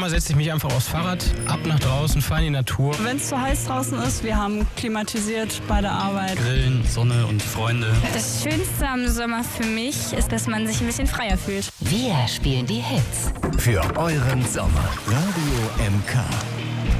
Sommer setze ich mich einfach aufs Fahrrad, ab nach draußen, fahre in die Natur. Wenn es zu heiß draußen ist, wir haben klimatisiert bei der Arbeit. Grillen, Sonne und Freunde. Das Schönste am Sommer für mich ist, dass man sich ein bisschen freier fühlt. Wir spielen die Hits. Für euren Sommer. Radio MK.